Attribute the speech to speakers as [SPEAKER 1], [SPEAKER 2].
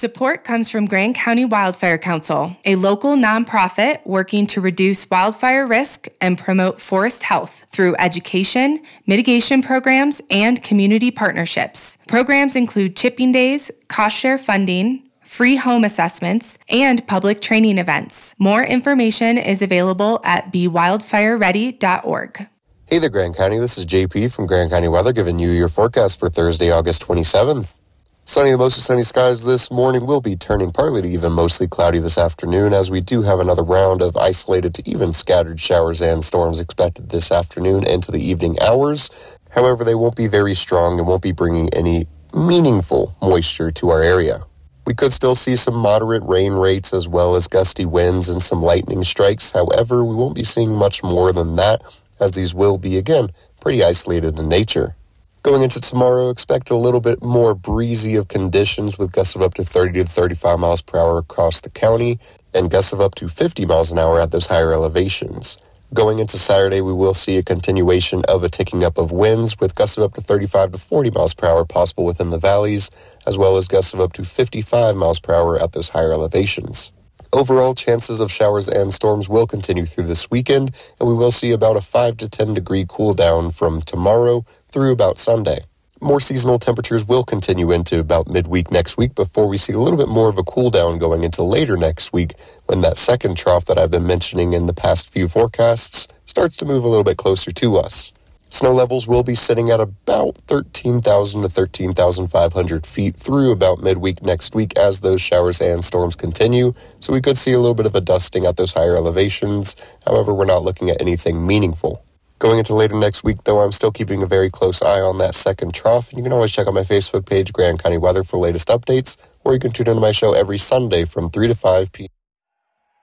[SPEAKER 1] Support comes from Grand County Wildfire Council, a local nonprofit working to reduce wildfire risk and promote forest health through education, mitigation programs, and community partnerships. Programs include chipping days, cost share funding, free home assessments, and public training events. More information is available at bewildfireready.org.
[SPEAKER 2] Hey there, Grand County. This is JP from Grand County Weather giving you your forecast for Thursday, August 27th. Sunny to mostly sunny skies this morning will be turning partly to even mostly cloudy this afternoon, as we do have another round of isolated to even scattered showers and storms expected this afternoon into the evening hours. However, they won't be very strong and won't be bringing any meaningful moisture to our area. We could still see some moderate rain rates as well as gusty winds and some lightning strikes. However, we won't be seeing much more than that, as these will be, again, pretty isolated in nature. Going into tomorrow, expect a little bit more breezy of conditions with gusts of up to 30 to 35 miles per hour across the county and gusts of up to 50 miles an hour at those higher elevations. Going into Saturday, we will see a continuation of a ticking up of winds with gusts of up to 35 to 40 miles per hour possible within the valleys, as well as gusts of up to 55 miles per hour at those higher elevations. Overall, chances of showers and storms will continue through this weekend, and we will see about a 5 to 10 degree cool down from tomorrow through about Sunday. More seasonal temperatures will continue into about midweek next week before we see a little bit more of a cool down going into later next week when that second trough that I've been mentioning in the past few forecasts starts to move a little bit closer to us. Snow levels will be sitting at about 13,000 to 13,500 feet through about midweek next week as those showers and storms continue, so we could see a little bit of a dusting at those higher elevations. However, we're not looking at anything meaningful. Going into later next week, though, I'm still keeping a very close eye on that second trough, and you can always check out my Facebook page, Grand County Weather, for latest updates, or you can tune into my show every Sunday from 3 to 5 p.m.